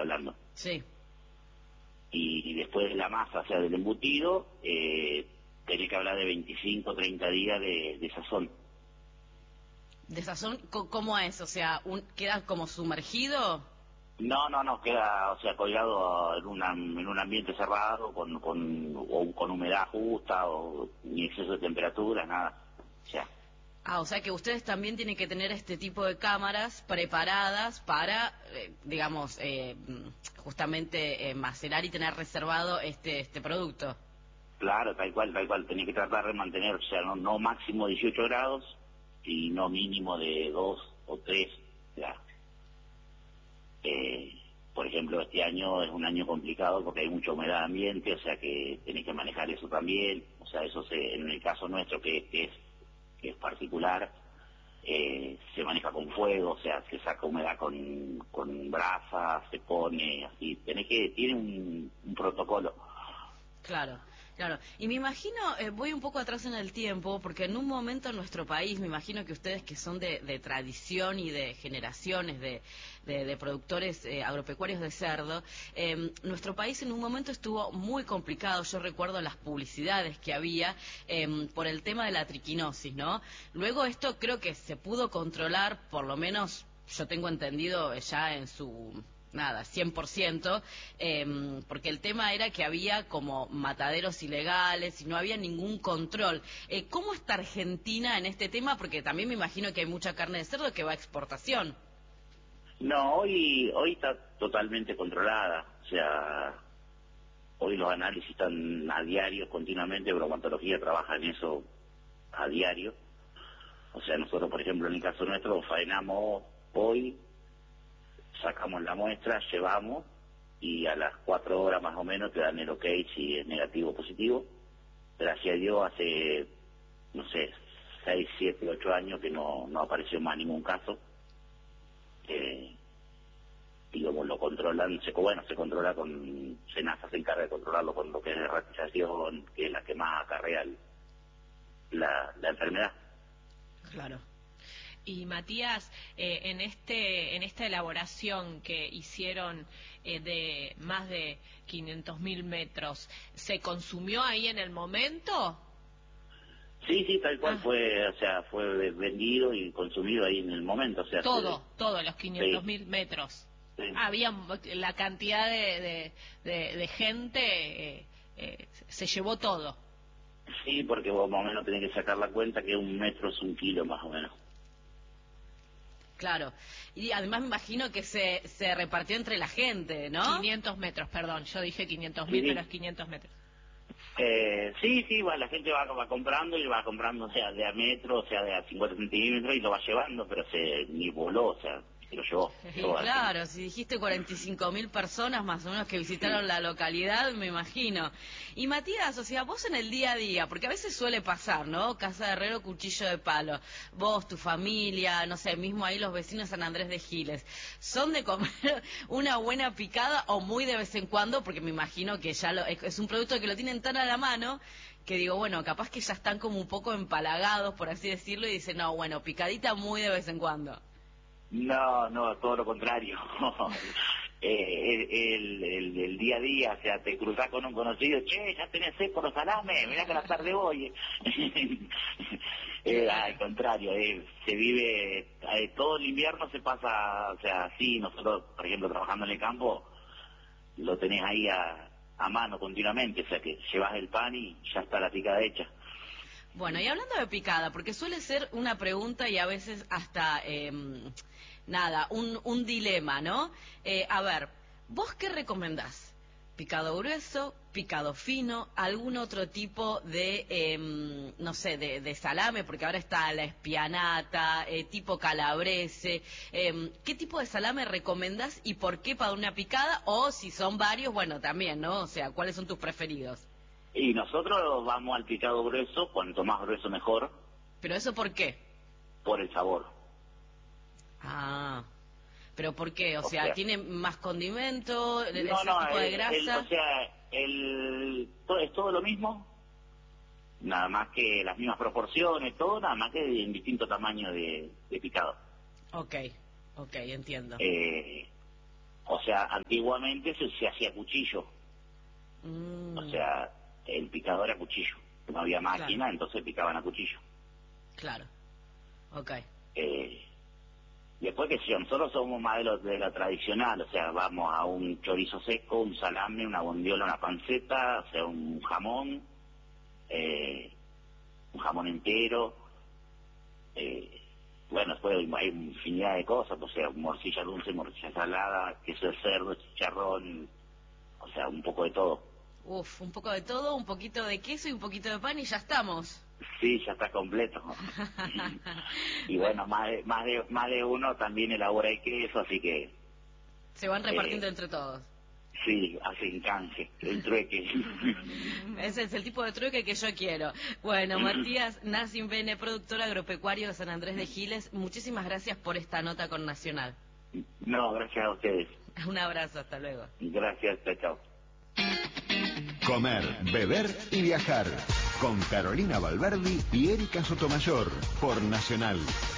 hablando. Sí. Y después de la masa, o sea, del embutido, tenés que hablar de 25, 30 días de sazón. ¿De sazón cómo es? O sea, ¿queda como sumergido? No, queda, o sea, colgado en un ambiente cerrado, con humedad justa, o ni exceso de temperatura, nada. O sea que ustedes también tienen que tener este tipo de cámaras preparadas para, digamos, justamente macerar y tener reservado este producto. Claro, tal cual. Tenés que tratar de mantener, o sea, no máximo 18 grados y no mínimo de 2 o 3. O sea, por ejemplo, este año es un año complicado porque hay mucha humedad ambiente, o sea que tenés que manejar eso también. O sea, eso en el caso nuestro que es particular, se maneja con fuego, o sea, se saca humedad con brasa, se pone así, tiene un protocolo. Claro. Y me imagino, voy un poco atrás en el tiempo, porque en un momento en nuestro país, me imagino que ustedes que son de tradición y de generaciones de productores agropecuarios de cerdo, nuestro país en un momento estuvo muy complicado. Yo recuerdo las publicidades que había por el tema de la triquinosis, ¿no? Luego esto creo que se pudo controlar, por lo menos yo tengo entendido ya en su... 100%, porque el tema era que había como mataderos ilegales y no había ningún control. ¿Cómo está Argentina en este tema? Porque también me imagino que hay mucha carne de cerdo que va a exportación. No, hoy está totalmente controlada, o sea, hoy los análisis están a diario, continuamente, bromatología trabaja en eso a diario. O sea, nosotros, por ejemplo, en el caso nuestro, faenamos hoy, sacamos la muestra, llevamos y a las 4 horas más o menos te dan el ok si es negativo o positivo. Gracias a Dios hace, no sé, 6, 7, 8 años que no apareció más ningún caso. Digamos, lo controlan, se controla con SENASA, se encarga de controlarlo con lo que es de ratización, que es la que más acarrea la enfermedad. Claro. Y Matías, en esta elaboración que hicieron de más de 500.000 metros, ¿se consumió ahí en el momento? Sí, tal cual fue vendido y consumido ahí en el momento. O sea, todo, los 500.000 metros. Sí. Había la cantidad de gente, se llevó todo. Sí, porque vos más o menos tenés que sacar la cuenta que 1 metro es 1 kilo más o menos. Claro, y además me imagino que se repartió entre la gente, ¿no? 500 metros, perdón, yo dije 500.000, sí. Pero es 500 metros. Sí, la gente va comprando y va comprando, o sea, de a metro, o sea, de a 50 centímetros y lo va llevando, pero se ni voló, o sea, se lo llevó. Y claro, si dijiste 45.000 personas más o menos que visitaron la localidad, me imagino. Y Matías, o sea, vos en el día a día, porque a veces suele pasar, ¿no? Casa de herrero, cuchillo de palo. Vos, tu familia, no sé, mismo ahí los vecinos de San Andrés de Giles, ¿son de comer una buena picada o muy de vez en cuando? Porque me imagino que ya es un producto que lo tienen tan a la mano que digo, bueno, capaz que ya están como un poco empalagados, por así decirlo, y dicen, no, bueno, picadita muy de vez en cuando. No, todo lo contrario. El día a día, o sea, te cruzás con un conocido, che, ya tenés sed por los salames, mirá que la tarde voy. Al contrario, se vive, todo el invierno se pasa, o sea, sí, nosotros, por ejemplo, trabajando en el campo, lo tenés ahí a mano continuamente, o sea, que llevas el pan y ya está la picada hecha. Bueno, y hablando de picada, porque suele ser una pregunta y a veces hasta, un dilema, ¿no? A ver, ¿vos qué recomendás? ¿Picado grueso, picado fino, algún otro tipo de, no sé, de salame? Porque ahora está la espianata, tipo calabrese. ¿Qué tipo de salame recomendás y por qué para una picada? O si son varios, bueno, también, ¿no? O sea, ¿cuáles son tus preferidos? Y nosotros vamos al picado grueso, cuanto más grueso mejor. ¿Pero eso por qué? Por el sabor. ¿Pero por qué? O sea, ¿tiene más condimento? ¿Ese tipo de grasa? Es todo lo mismo, nada más que las mismas proporciones, todo, nada más que en distinto tamaño de picado. Ok, entiendo. O sea, antiguamente se hacía cuchillo. O sea, el picador a cuchillo. No había máquina, Claro. entonces picaban a cuchillo. Claro. Ok. Después que yo, nosotros somos más de lo tradicional, o sea, vamos a un chorizo seco, un salame, una bondiola, una panceta, o sea, un jamón entero, bueno, después hay infinidad de cosas, o sea, morcilla dulce, morcilla salada, queso de cerdo, chicharrón, o sea, un poco de todo. Uf, un poco de todo, un poquito de queso y un poquito de pan y ya estamos. Sí, ya está completo. Y bueno, más de uno también elabora el queso, así que Se van repartiendo entre todos. sí, hacen canje, el trueque. Ese es el tipo de truque que yo quiero. Bueno, Matías Nassim Bene, productor agropecuario de San Andrés de Giles, muchísimas gracias por esta nota con Nacional. No, gracias a ustedes. Un abrazo, hasta luego. Gracias, chao. Comer, beber y viajar. Con Carolina Valverdi y Erika Sotomayor. Por Nacional.